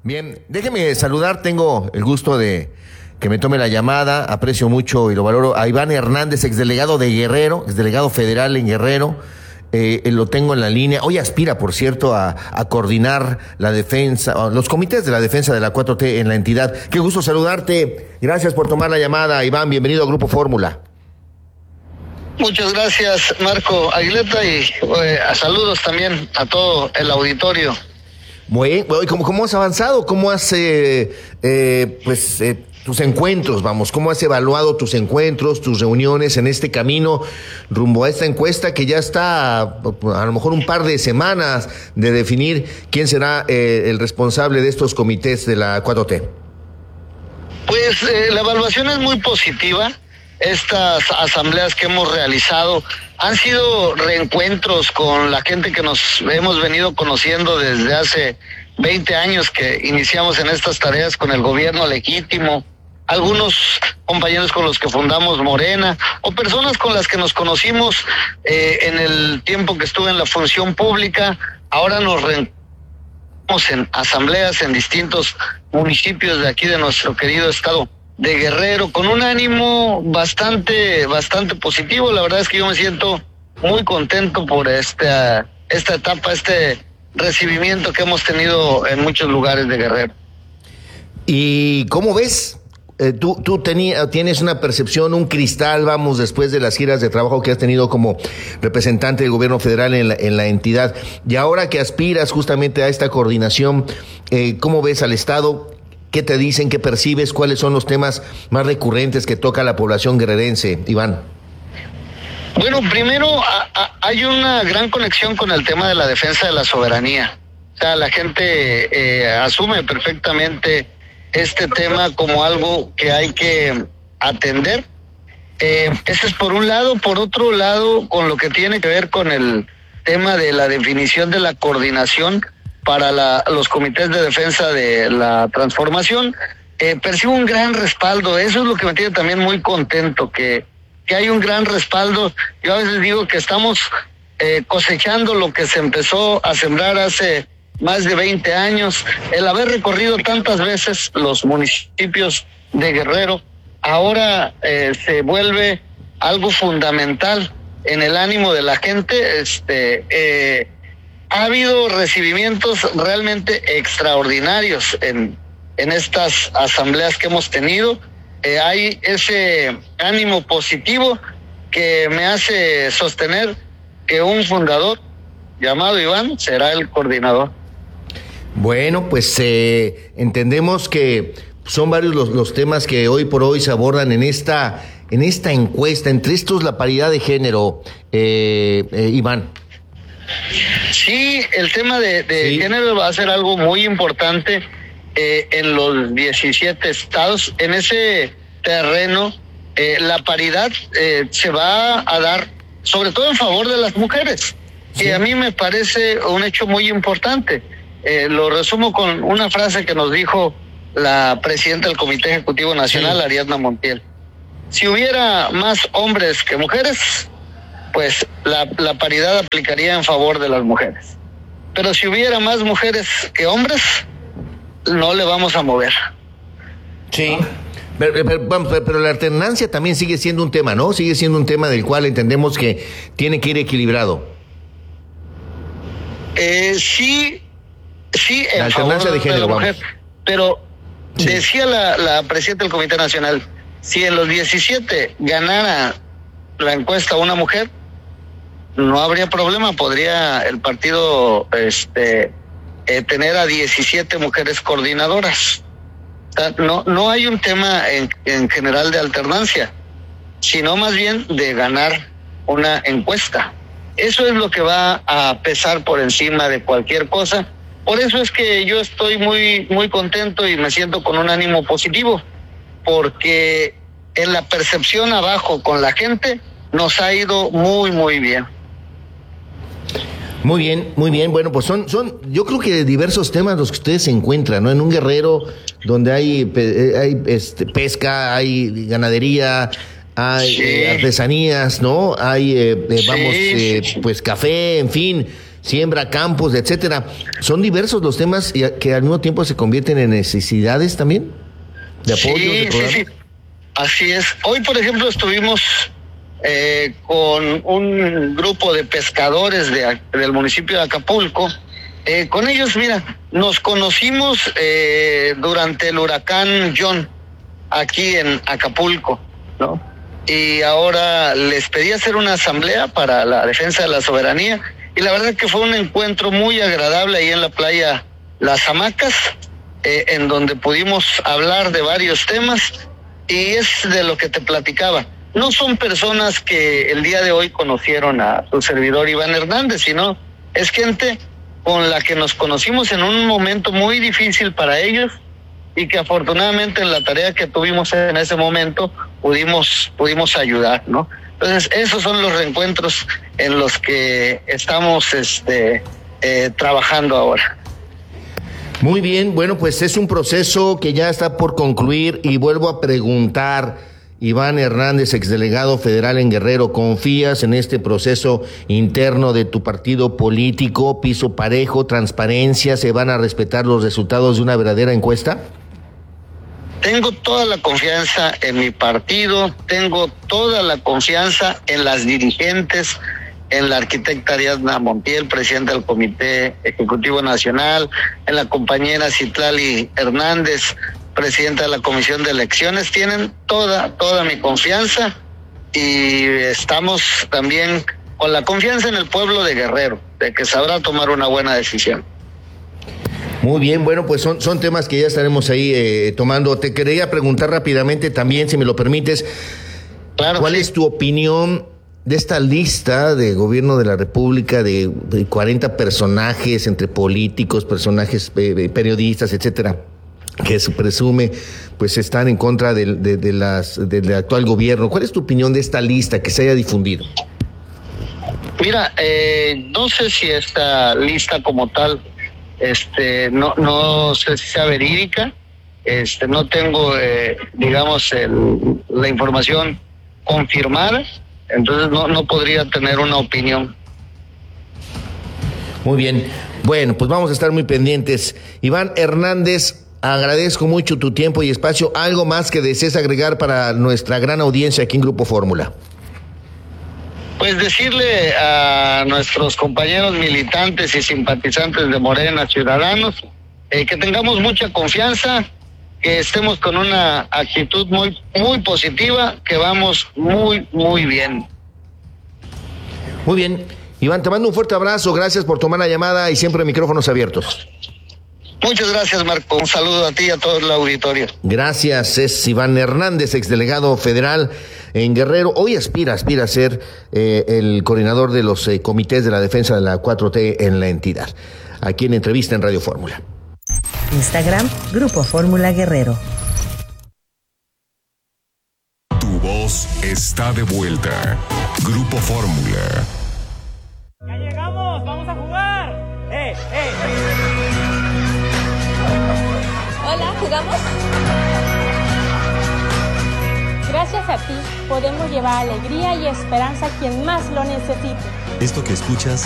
Bien, déjeme saludar, tengo el gusto de que me tome la llamada, aprecio mucho y lo valoro a Iván Hernández, exdelegado de Guerrero, exdelegado federal en Guerrero, lo tengo en la línea. Hoy aspira, por cierto, a coordinar la defensa, los comités de la defensa de la 4T en la entidad. Qué gusto saludarte, gracias por tomar la llamada, Iván, bienvenido a Grupo Fórmula. Muchas gracias, Marco Aguileta, y saludos también a todo el auditorio. Muy bien, ¿cómo has avanzado? ¿Cómo has, tus encuentros, cómo has evaluado tus encuentros, tus reuniones en este camino rumbo a esta encuesta que ya está a lo mejor un par de semanas de definir quién será el responsable de estos comités de la 4T? Pues la evaluación es muy positiva. Estas asambleas que hemos realizado han sido reencuentros con la gente que nos hemos venido conociendo desde hace 20 años que iniciamos en estas tareas con el gobierno legítimo, algunos compañeros con los que fundamos Morena, o personas con las que nos conocimos en el tiempo que estuve en la función pública. Ahora nos reencontramos en asambleas en distintos municipios de aquí de nuestro querido estado de Guerrero, con un ánimo bastante positivo. La verdad es que yo me siento muy contento por esta etapa, este recibimiento que hemos tenido en muchos lugares de Guerrero. ¿Y cómo ves? Tú tienes una percepción, un cristal, después de las giras de trabajo que has tenido como representante del gobierno federal en la entidad, y ahora que aspiras justamente a esta coordinación, ¿cómo ves al Estado? ¿Qué te dicen? ¿Qué percibes? ¿Cuáles son los temas más recurrentes que toca la población guerrerense, Iván? Bueno, primero hay una gran conexión con el tema de la defensa de la soberanía. O sea, la gente asume perfectamente este tema como algo que hay que atender. Ese es por un lado. Por otro lado, con lo que tiene que ver con el tema de la definición de la coordinación para los comités de defensa de la transformación, percibo un gran respaldo. Eso es lo que me tiene también muy contento, que hay un gran respaldo. Yo a veces digo que estamos cosechando lo que se empezó a sembrar hace más de 20 años. El haber recorrido tantas veces los municipios de Guerrero ahora se vuelve algo fundamental en el ánimo de la gente. Ha habido recibimientos realmente extraordinarios en estas asambleas que hemos tenido. Hay ese ánimo positivo que me hace sostener que un fundador llamado Iván será el coordinador. Bueno, pues entendemos que son varios los temas que hoy por hoy se abordan en esta encuesta. Entre estos, la paridad de género, Iván. Sí, el tema de género va a ser algo muy importante en los 17 estados. En ese terreno, la paridad se va a dar sobre todo en favor de las mujeres, sí. Que a mí me parece un hecho muy importante. Lo resumo con una frase que nos dijo la presidenta del Comité Ejecutivo Nacional, sí, Ariadna Montiel. Si hubiera más hombres que mujeres, pues la paridad aplicaría en favor de las mujeres. Pero si hubiera más mujeres que hombres, no le vamos a mover. Sí, pero la alternancia también sigue siendo un tema, ¿no? Sigue siendo un tema del cual entendemos que tiene que ir equilibrado. Sí, en la alternancia favor de género, la mujer. Pero sí, decía la presidenta del Comité Nacional, si en los 17 ganara la encuesta una mujer, no habría problema, podría el partido tener a 17 mujeres coordinadoras. O sea, no hay un tema en general de alternancia, sino más bien de ganar una encuesta. Eso es lo que va a pesar por encima de cualquier cosa. Por eso es que yo estoy muy, muy contento y me siento con un ánimo positivo, porque en la percepción abajo con la gente nos ha ido muy, muy bien. Muy bien, muy bien. Bueno, pues son yo creo que diversos temas los que ustedes se encuentran, ¿no? En un Guerrero donde hay pesca, hay ganadería, hay artesanías, ¿no? Hay, pues café, en fin. siembra campos, etcétera. Son diversos los temas que al mismo tiempo se convierten en necesidades también de apoyo. Sí. Así es. Hoy, por ejemplo, estuvimos con un grupo de pescadores del municipio de Acapulco. Con ellos, mira, nos conocimos durante el huracán John, aquí en Acapulco, ¿no? Y ahora les pedí hacer una asamblea para la defensa de la soberanía, y la verdad que fue un encuentro muy agradable ahí en la playa Las Hamacas, en donde pudimos hablar de varios temas, y es de lo que te platicaba. No son personas que el día de hoy conocieron a su servidor Iván Hernández, sino es gente con la que nos conocimos en un momento muy difícil para ellos, y que afortunadamente en la tarea que tuvimos en ese momento pudimos ayudar, ¿no? Entonces esos son los reencuentros en los que estamos trabajando ahora. Muy bien, bueno, pues es un proceso que ya está por concluir, y vuelvo a preguntar, Iván Hernández, exdelegado federal en Guerrero, ¿confías en este proceso interno de tu partido político? ¿Piso parejo, transparencia? ¿Se van a respetar los resultados de una verdadera encuesta? Tengo toda la confianza en mi partido, tengo toda la confianza en las dirigentes, en la arquitecta Ariadna Montiel, presidenta del Comité Ejecutivo Nacional, en la compañera Citlali Hernández, presidenta de la Comisión de Elecciones. Tienen toda mi confianza, y estamos también con la confianza en el pueblo de Guerrero, de que sabrá tomar una buena decisión. Muy bien, bueno, pues son temas que ya estaremos ahí tomando. Te quería preguntar rápidamente también, si me lo permites, claro, ¿cuál es tu opinión de esta lista de gobierno de la República de 40 personajes, entre políticos, personajes periodistas, etcétera, que se presume pues están en contra del actual gobierno? ¿Cuál es tu opinión de esta lista que se haya difundido? Mira, no sé si esta lista como tal, no sé si sea verídica, no tengo, la información confirmada, entonces no podría tener una opinión. Muy bien, bueno, pues vamos a estar muy pendientes. Iván Hernández, agradezco mucho tu tiempo y espacio. ¿Algo más que desees agregar para nuestra gran audiencia aquí en Grupo Fórmula? Pues decirle a nuestros compañeros militantes y simpatizantes de Morena, ciudadanos, que tengamos mucha confianza, que estemos con una actitud muy positiva, que vamos muy bien. Muy bien, Iván, te mando un fuerte abrazo, gracias por tomar la llamada y siempre micrófonos abiertos. Muchas gracias, Marco. Un saludo a ti y a todo el auditorio. Gracias, es Iván Hernández, exdelegado federal en Guerrero. Hoy aspira a ser el coordinador de los comités de la defensa de la 4T en la entidad. Aquí en entrevista en Radio Fórmula. Instagram, Grupo Fórmula Guerrero. Tu voz está de vuelta. Grupo Fórmula. ¡Ya llegamos! ¡Vamos a jugar! Hola, ¿jugamos? Gracias a ti podemos llevar alegría y esperanza a quien más lo necesite. Esto que escuchas